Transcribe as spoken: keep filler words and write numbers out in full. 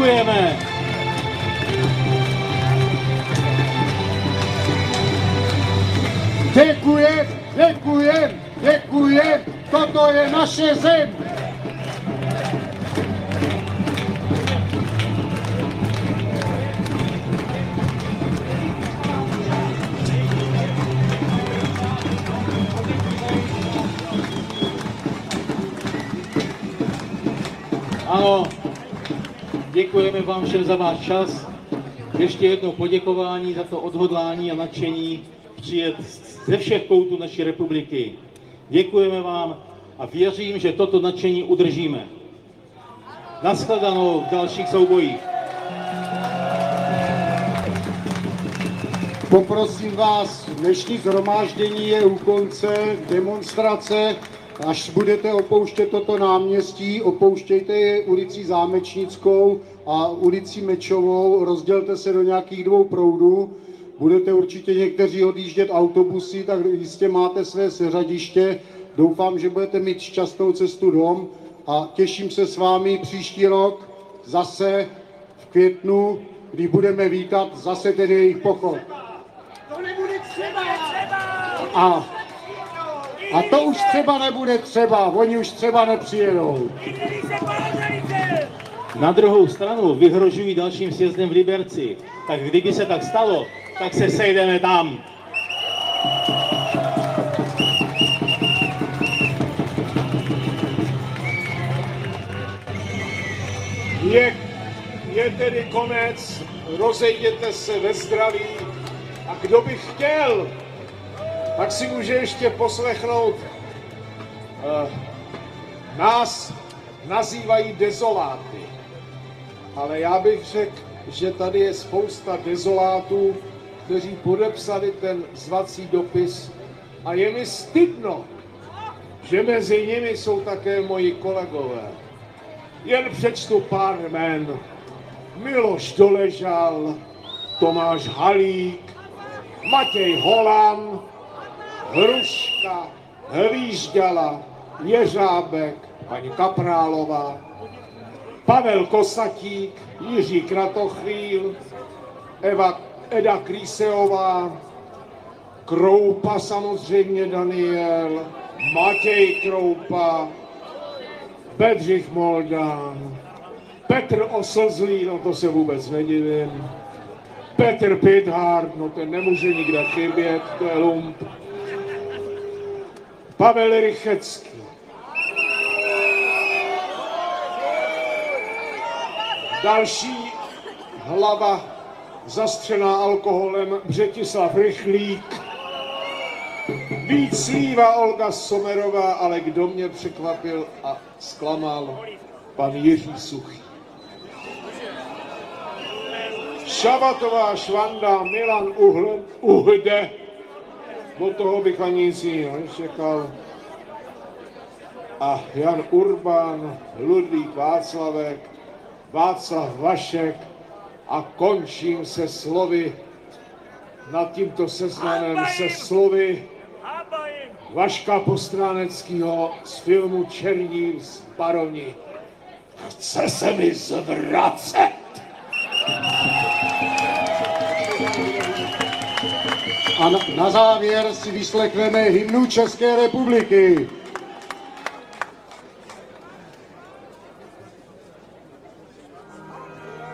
Děkujeme. Děkujem, děkujem, děkujem, toto je naše zem. Ano, děkujeme vám všem za váš čas. Ještě jednou poděkování za to odhodlání a nadšení přijet ze všech koutů naší republiky. Děkujeme vám a věřím, že toto nadšení udržíme. Nashledanou v dalších soubojích. Poprosím vás, dnešní shromáždění je u konce, demonstrace. Až budete opouštět toto náměstí, opouštějte je ulicí Zámečnickou a ulicí Mečovou, rozdělte se do nějakých dvou proudů. Budete určitě někteří odjíždět autobusy, tak jistě máte své seřadiště. Doufám, že budete mít šťastnou cestu dom a těším se s vámi příští rok zase v květnu, kdy budeme vítat zase ten jejich pochod. To nebude třeba! A, a to už třeba nebude třeba, oni už třeba nepřijedou. Na druhou stranu vyhrožují dalším sjezdem v Liberci. Tak kdyby se tak stalo, tak se sejdeme tam. Je, je tedy konec, rozejděte se ve zdraví a kdo by chtěl, tak si může ještě poslechnout. Uh, nás nazývají dezoláty, ale já bych řekl, že tady je spousta dezolátů, kteří podepsali ten zvací dopis a je mi stydno, že mezi nimi jsou také moji kolegové. Jen přečtu pár jmen. Miloš Doležal, Tomáš Halík, Matěj Holan, Hruška, Hvížďala, Jeřábek, paní Kaprálová, Pavel Kosatík, Jiří Kratochvíl, Eva, Eda Krýseová, Kroupa samozřejmě Daniel, Matěj Kroupa, Bedřich Moldán, Petr Oslzlý, no to se vůbec nedivím, Petr Pithard, no ten nemůže nikde chybět, to je lump, Pavel Rychecký, další hlava zastřená alkoholem Břetislav Rychlík, víc slíva Olga Somerová, ale kdo mě překvapil a zklamal, pan Jiří Suchý. Šabatová Švanda, Milan Uhl, Uhde, od toho bych ani nic jiného nečekal. A Jan Urban, Ludvík Václavek, Václav Vašek a končím se slovy, nad tímto seznamem se slovy Vaška Postráneckého z filmu Černí z Baroni. Chce se mi zvracet. A na, na závěr si vyslechneme hymnu České republiky.